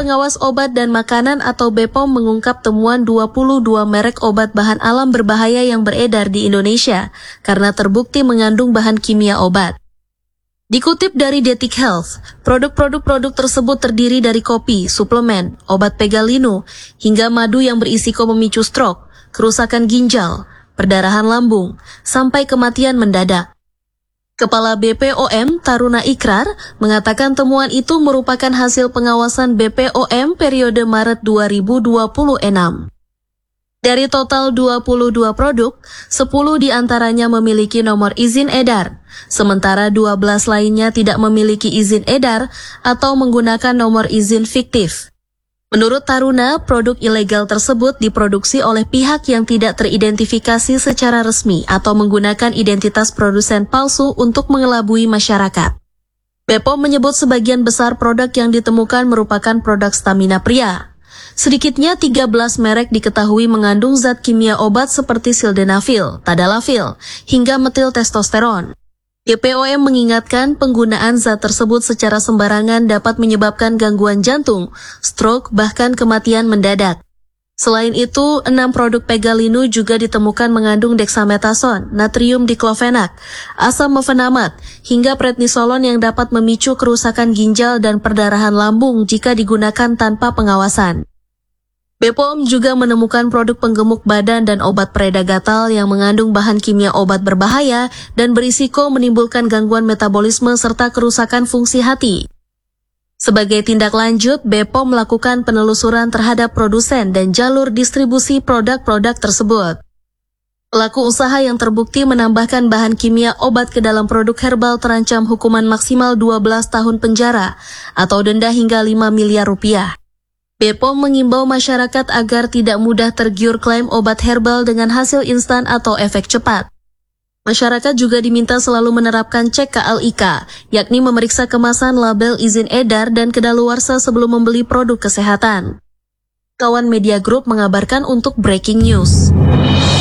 Pengawas Obat dan Makanan atau BPOM mengungkap temuan 22 merek obat bahan alam berbahaya yang beredar di Indonesia karena terbukti mengandung bahan kimia obat. Dikutip dari Detik Health, produk tersebut terdiri dari kopi, suplemen, obat pegalino, hingga madu yang berisiko memicu stroke, kerusakan ginjal, perdarahan lambung, sampai kematian mendadak. Kepala BPOM Taruna Ikrar mengatakan temuan itu merupakan hasil pengawasan BPOM periode Maret 2026. Dari total 22 produk, 10 diantaranya memiliki nomor izin edar, sementara 12 lainnya tidak memiliki izin edar atau menggunakan nomor izin fiktif. Menurut Taruna, produk ilegal tersebut diproduksi oleh pihak yang tidak teridentifikasi secara resmi atau menggunakan identitas produsen palsu untuk mengelabui masyarakat. BPOM menyebut sebagian besar produk yang ditemukan merupakan produk stamina pria. Sedikitnya 13 merek diketahui mengandung zat kimia obat seperti sildenafil, tadalafil, hingga metil testosteron. BPOM mengingatkan penggunaan zat tersebut secara sembarangan dapat menyebabkan gangguan jantung, stroke, bahkan kematian mendadak. Selain itu, 6 produk pegalino juga ditemukan mengandung dexamethasone, natrium diklofenak, asam mefenamat, hingga prednisolon yang dapat memicu kerusakan ginjal dan perdarahan lambung jika digunakan tanpa pengawasan. BPOM juga menemukan produk penggemuk badan dan obat pereda gatal yang mengandung bahan kimia obat berbahaya dan berisiko menimbulkan gangguan metabolisme serta kerusakan fungsi hati. Sebagai tindak lanjut, BPOM melakukan penelusuran terhadap produsen dan jalur distribusi produk-produk tersebut. Pelaku usaha yang terbukti menambahkan bahan kimia obat ke dalam produk herbal terancam hukuman maksimal 12 tahun penjara atau denda hingga 5 miliar rupiah. BPOM mengimbau masyarakat agar tidak mudah tergiur klaim obat herbal dengan hasil instan atau efek cepat. Masyarakat juga diminta selalu menerapkan cek KLIK, yakni memeriksa kemasan, label, izin edar, dan kedaluarsa sebelum membeli produk kesehatan. Kawan Media Group mengabarkan untuk Breaking News.